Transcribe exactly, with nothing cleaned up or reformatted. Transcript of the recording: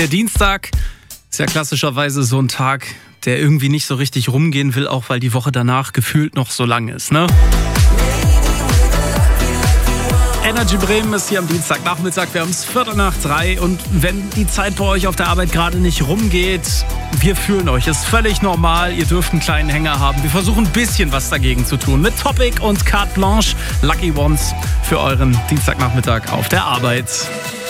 Der Dienstag ist ja klassischerweise so ein Tag, der irgendwie nicht so richtig rumgehen will, auch weil die Woche danach gefühlt noch so lang ist, ne? Energy Bremen ist hier am Dienstagnachmittag. Wir haben es Viertel nach drei und wenn die Zeit bei euch auf der Arbeit gerade nicht rumgeht, wir fühlen euch. Ist völlig normal. Ihr dürft einen kleinen Hänger haben. Wir versuchen ein bisschen was dagegen zu tun. Mit Topic und Carte Blanche, Lucky Ones für euren Dienstagnachmittag auf der Arbeit.